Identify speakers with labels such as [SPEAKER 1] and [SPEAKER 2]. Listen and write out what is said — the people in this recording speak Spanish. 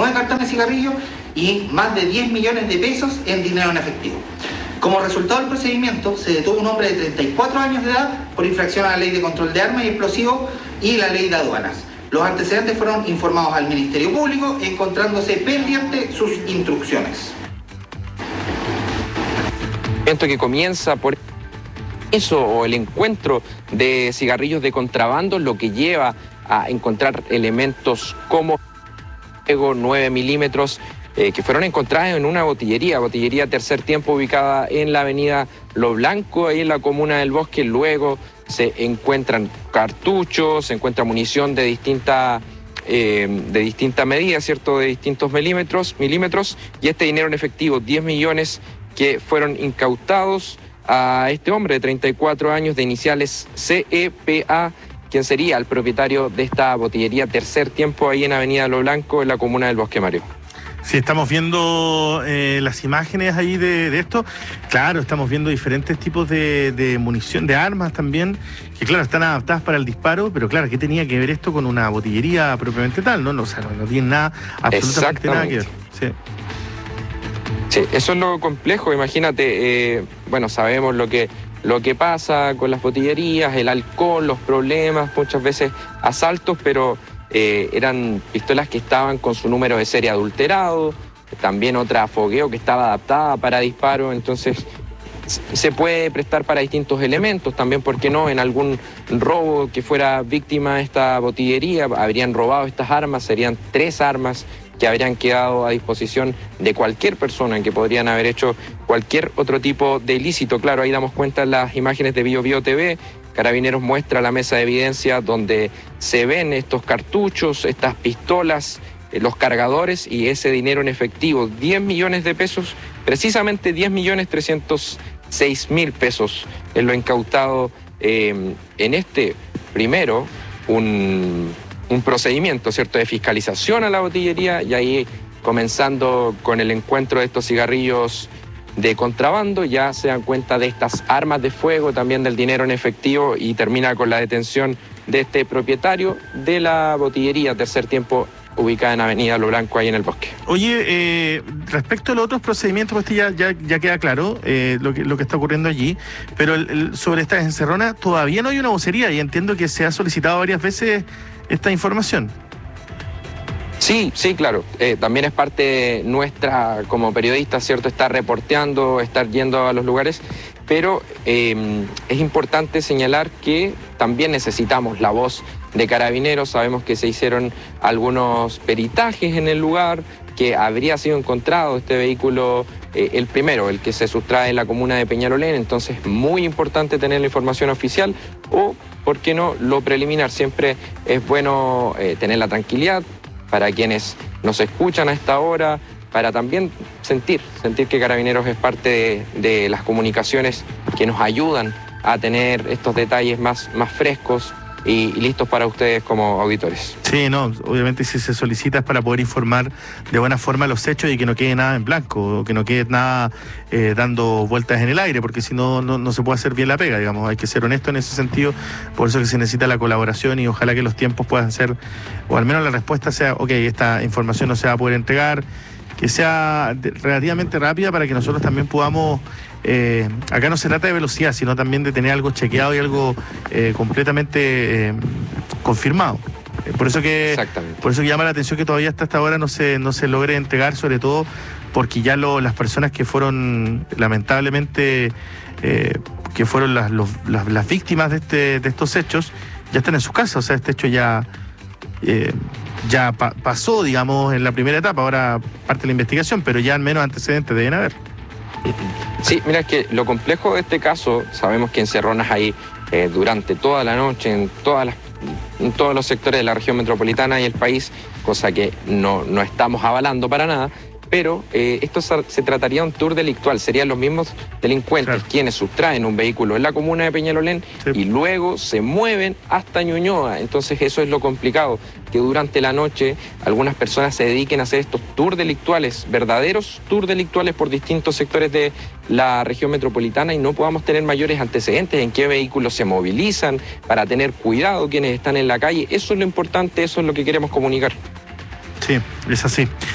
[SPEAKER 1] 9 cartones de cigarrillos y más de 10 millones de pesos en dinero en efectivo. Como resultado del procedimiento, se detuvo un hombre de 34 años de edad por infracción a la Ley de Control de Armas y Explosivos y la Ley de Aduanas. Los antecedentes fueron informados al Ministerio Público, encontrándose pendientes sus instrucciones.
[SPEAKER 2] Que comienza por eso o el encuentro de cigarrillos de contrabando, lo que lleva a encontrar elementos como 9 milímetros que fueron encontradas en una botillería Tercer Tiempo, ubicada en la avenida Lo Blanco, ahí en la comuna del Bosque. Luego se encuentran cartuchos, se encuentra munición de distinta medida, ¿cierto?, de distintos milímetros, y este dinero en efectivo, 10 millones que fueron incautados a este hombre de 34 años de iniciales CEPA, quien sería el propietario de esta botillería Tercer Tiempo ahí en avenida Lo Blanco, en la comuna del Bosque, Mario.
[SPEAKER 3] Sí, estamos viendo las imágenes ahí de esto. Claro, estamos viendo diferentes tipos de munición, de armas también, que claro, están adaptadas para el disparo, pero claro, ¿qué tenía que ver esto con una botillería propiamente tal? No, o sea, no tiene nada, absolutamente nada que ver. Sí.
[SPEAKER 2] Sí, eso es lo complejo. Imagínate, bueno, sabemos lo que pasa con las botillerías, el alcohol, los problemas, muchas veces asaltos, pero eran pistolas que estaban con su número de serie adulterado, también otra fogueo que estaba adaptada para disparo, entonces se puede prestar para distintos elementos, también, ¿por qué no?, en algún robo que fuera víctima de esta botillería, habrían robado estas armas, serían 3 armas que habrían quedado a disposición de cualquier persona, en que podrían haber hecho cualquier otro tipo de ilícito. Claro, ahí damos cuenta en las imágenes de BioBio TV. Carabineros muestra la mesa de evidencia donde se ven estos cartuchos, estas pistolas, los cargadores y ese dinero en efectivo, 10 millones de pesos, precisamente 10.306.000 pesos es lo incautado en este primero, un procedimiento, ¿cierto?, de fiscalización a la botillería, y ahí comenzando con el encuentro de estos cigarrillos de contrabando, ya se dan cuenta de estas armas de fuego, también del dinero en efectivo, y termina con la detención de este propietario de la botillería Tercer Tiempo, ubicada en avenida Lo Blanco, ahí en el Bosque.
[SPEAKER 3] Oye, respecto a los otros procedimientos, pues ya queda claro lo que está ocurriendo allí, pero sobre esta encerrona todavía no hay una vocería, y entiendo que se ha solicitado varias veces esta información.
[SPEAKER 2] Sí, claro. También es parte nuestra como periodistas, ¿cierto?, estar reporteando, estar yendo a los lugares, pero es importante señalar que también necesitamos la voz de Carabineros. Sabemos que se hicieron algunos peritajes en el lugar, que habría sido encontrado este vehículo, el primero, el que se sustrae en la comuna de Peñalolén, entonces muy importante tener la información oficial, o, ¿por qué no?, lo preliminar. Siempre es bueno tener la tranquilidad para quienes nos escuchan a esta hora, para también sentir que Carabineros es parte de las comunicaciones que nos ayudan a tener estos detalles más frescos y listos para ustedes como auditores.
[SPEAKER 3] Sí, no, obviamente si se solicita es para poder informar de buena forma los hechos y que no quede nada en blanco, o que no quede nada dando vueltas en el aire, porque si no, no se puede hacer bien la pega, digamos. Hay que ser honesto en ese sentido, por eso que se necesita la colaboración, y ojalá que los tiempos puedan ser, o al menos la respuesta sea, ok, esta información no se va a poder entregar, que sea relativamente rápida, para que nosotros también podamos, acá no se trata de velocidad, sino también de tener algo chequeado y algo completamente confirmado. Por eso que llama la atención que todavía hasta esta hora no se logre entregar, sobre todo porque ya las personas que fueron lamentablemente que fueron las víctimas de estos hechos ya están en sus casas. O sea, este hecho ya pasó, digamos, en la primera etapa. Ahora parte la investigación, pero ya al menos antecedentes deben haber.
[SPEAKER 2] Sí, mira, es que lo complejo de este caso, sabemos que encerronas ahí durante toda la noche en todos los sectores de la región metropolitana y el país, cosa que no estamos avalando para nada, pero esto se trataría de un tour delictual, serían los mismos delincuentes quienes sustraen un vehículo en la comuna de Peñalolén y luego se mueven hasta Ñuñoa. Entonces eso es lo complicado, que durante la noche algunas personas se dediquen a hacer estos tours delictuales, verdaderos tours delictuales por distintos sectores de la región metropolitana, y no podamos tener mayores antecedentes en qué vehículos se movilizan, para tener cuidado quienes están en la calle. Eso es lo importante, eso es lo que queremos comunicar.
[SPEAKER 3] Sí, es así.